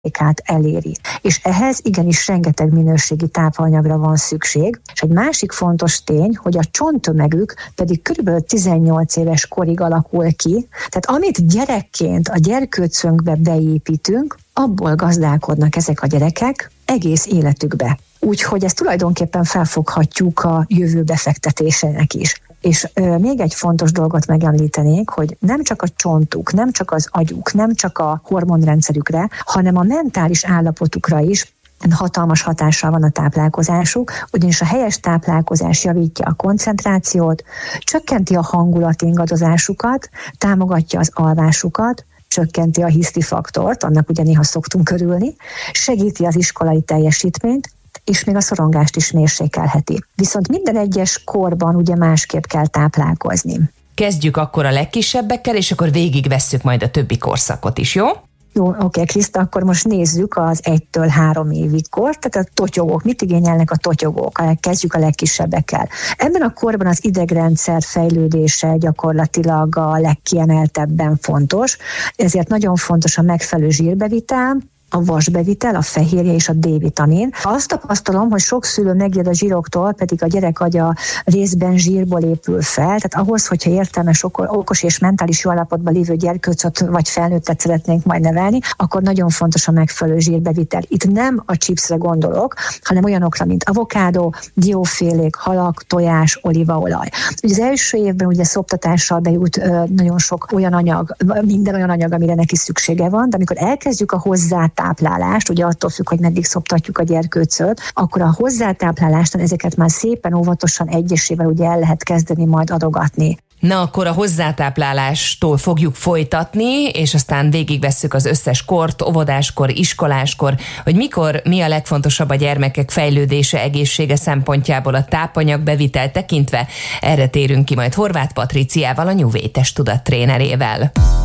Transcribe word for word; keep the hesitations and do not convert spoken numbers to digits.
eléri. És ehhez igenis rengeteg minőségi tápanyagra van szükség. És egy másik fontos tény, hogy a csonttömegük pedig körülbelül tizennyolc éves korig alakul ki. Tehát amit gyerekként a gyerkőcünkbe beépítünk, abból gazdálkodnak ezek a gyerekek egész életükbe. Úgyhogy ezt tulajdonképpen felfoghatjuk a jövő befektetésének is. És ö, még egy fontos dolgot megemlítenék, hogy nem csak a csontuk, nem csak az agyuk, nem csak a hormonrendszerükre, hanem a mentális állapotukra is hatalmas hatással van a táplálkozásuk, ugyanis a helyes táplálkozás javítja a koncentrációt, csökkenti a hangulat ingadozásukat, támogatja az alvásukat, csökkenti a hisztifaktort, annak ugye néha szoktunk örülni, segíti az iskolai teljesítményt, és még a szorongást is mérsékelheti. Viszont minden egyes korban ugye másképp kell táplálkozni. Kezdjük akkor a legkisebbekkel, és akkor végigvesszük majd a többi korszakot is, jó? Jó, oké, okay, Kriszta, akkor most nézzük az egytől három évig kort, tehát a totyogók. Mit igényelnek a totyogók? Kezdjük a legkisebbekkel. Ebben a korban az idegrendszer fejlődése gyakorlatilag a legkiemeltebben fontos, ezért nagyon fontos a megfelelő zsírbevitel, a vasbevitel, a fehérje és a D-vitamin. Azt tapasztalom, hogy sok szülő megijed a zsíroktól, pedig a gyerek agya részben zsírból épül fel, tehát ahhoz, hogyha értelmes, okos és mentális jó állapotban lévő gyerkőcöt vagy felnőttet szeretnénk majd nevelni, akkor nagyon fontos a megfelelő zsírbevitel. Itt nem a chipsre gondolok, hanem olyanokra, mint avokádó, diófélék, halak, tojás, olívaolaj. Ugye az első évben ugye szoptatással bejut ö, nagyon sok olyan anyag, minden olyan anyag, amire neki szüksége van, de amikor elkezdjük a hozzá táplálást, ugye attól függ, hogy meddig szoptatjuk a gyerkőcöt, akkor a hozzátáplálástan ezeket már szépen óvatosan egyesével ugye el lehet kezdeni majd adogatni. Na, akkor a hozzátáplálástól fogjuk folytatni, és aztán végigvesszük az összes kort, óvodáskor, iskoláskor, hogy mikor, mi a legfontosabb a gyermekek fejlődése, egészsége szempontjából a tápanyagbevitel tekintve. Erre térünk ki majd Horváth Patriciával, a New Way Testtudat trénerével.